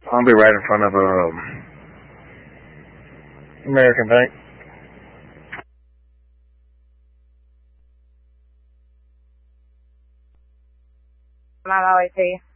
I'll be right in front of American Bank. I'm on my way to you.